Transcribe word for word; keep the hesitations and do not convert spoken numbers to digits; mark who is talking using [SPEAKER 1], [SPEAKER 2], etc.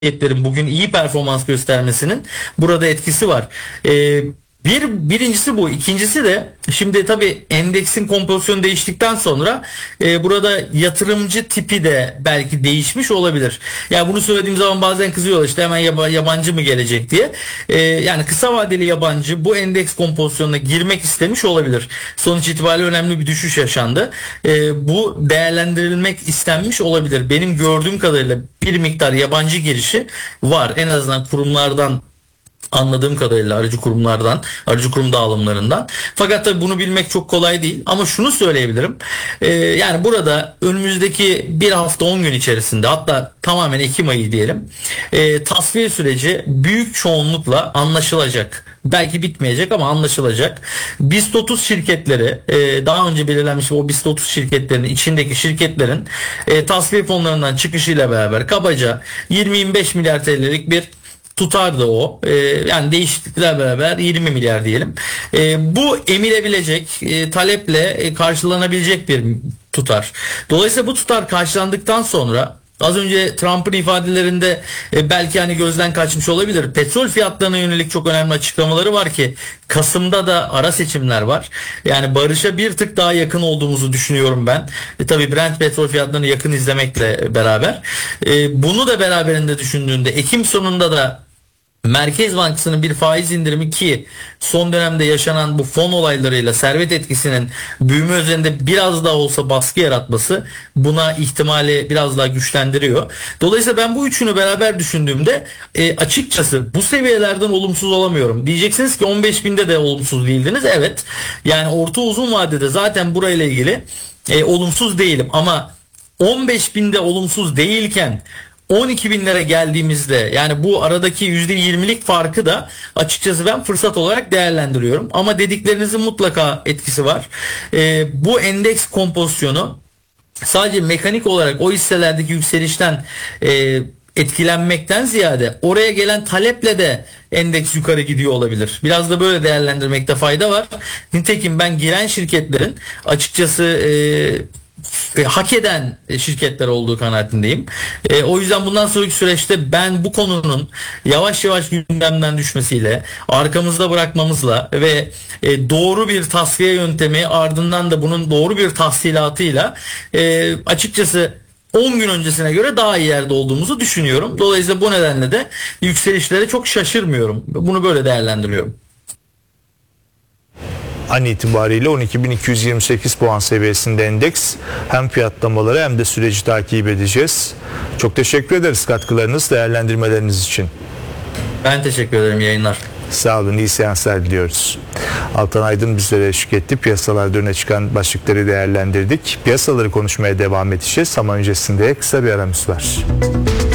[SPEAKER 1] şirketlerin bugün iyi performans göstermesinin burada etkisi var. Ee, bir birincisi bu. İkincisi de şimdi tabii endeksin kompozisyonu değiştikten sonra e, burada yatırımcı tipi de belki değişmiş olabilir. Yani bunu söylediğim zaman bazen kızıyorlar işte hemen yaba, yabancı mı gelecek diye. E, yani kısa vadeli yabancı bu endeks kompozisyonuna girmek istemiş olabilir. Sonuç itibariyle önemli bir düşüş yaşandı. E, bu değerlendirilmek istenmiş olabilir. Benim gördüğüm kadarıyla bir miktar yabancı girişi var. En azından kurumlardan anladığım kadarıyla aracı kurumlardan, aracı kurum dağılımlarından. Fakat tabii bunu bilmek çok kolay değil. Ama şunu söyleyebilirim. Ee, yani burada önümüzdeki bir hafta on gün içerisinde hatta tamamen Ekim ayı diyelim. E, tasfiye süreci büyük çoğunlukla anlaşılacak. Belki bitmeyecek ama anlaşılacak. BIST otuz şirketleri e, daha önce belirlenmiş o BIST otuz şirketlerinin içindeki şirketlerin e, tasfiye fonlarından çıkışıyla beraber kabaca yirmi yirmi beş milyar T L'lik bir tutardı o. Ee, yani değişikliklerle beraber yirmi milyar diyelim. Ee, bu emilebilecek, e, taleple e, karşılanabilecek bir tutar. Dolayısıyla bu tutar karşılandıktan sonra az önce Trump'ın ifadelerinde e, belki hani gözden kaçmış olabilir. Petrol fiyatlarına yönelik çok önemli açıklamaları var ki Kasım'da da ara seçimler var. Yani barışa bir tık daha yakın olduğumuzu düşünüyorum ben. E, tabii Brent petrol fiyatlarını yakın izlemekle beraber. E, bunu da beraberinde düşündüğünde Ekim sonunda da Merkez Bankası'nın bir faiz indirimi ki son dönemde yaşanan bu fon olaylarıyla servet etkisinin büyüme üzerinde biraz daha olsa baskı yaratması buna ihtimali biraz daha güçlendiriyor. Dolayısıyla ben bu üçünü beraber düşündüğümde e, açıkçası bu seviyelerden olumsuz olamıyorum. Diyeceksiniz ki on beş binde de olumsuz değildiniz. Evet. Yani orta uzun vadede zaten burayla ilgili e, olumsuz değilim ama on beş binde olumsuz değilken on iki binlere geldiğimizde yani bu aradaki yüzde yirmilik farkı da açıkçası ben fırsat olarak değerlendiriyorum. Ama dediklerinizin mutlaka etkisi var. Ee, bu endeks kompozisyonu sadece mekanik olarak o hisselerdeki yükselişten e, etkilenmekten ziyade oraya gelen taleple de endeks yukarı gidiyor olabilir. Biraz da böyle değerlendirmekte fayda var. Nitekim ben giren şirketlerin açıkçası e, E, hak eden şirketler olduğu kanaatindeyim. E, o yüzden bundan sonraki süreçte ben bu konunun yavaş yavaş gündemden düşmesiyle, arkamızda bırakmamızla ve e, doğru bir tasfiye yöntemi ardından da bunun doğru bir tahsilatıyla e, açıkçası on gün öncesine göre daha iyi yerde olduğumuzu düşünüyorum. Dolayısıyla bu nedenle de yükselişlere çok şaşırmıyorum. Bunu böyle değerlendiriyorum.
[SPEAKER 2] An itibariyle on iki bin iki yüz yirmi sekiz puan seviyesinde endeks. Hem fiyatlamaları hem de süreci takip edeceğiz. Çok teşekkür ederiz katkılarınız, değerlendirmeleriniz için.
[SPEAKER 1] Ben teşekkür ederim, yayınlar.
[SPEAKER 2] Sağ olun, iyi seanslar diliyoruz. Altan Aydın bizlere eşlik etti. Piyasalarda öne çıkan başlıkları değerlendirdik. Piyasaları konuşmaya devam edeceğiz ama öncesinde kısa bir aramız var.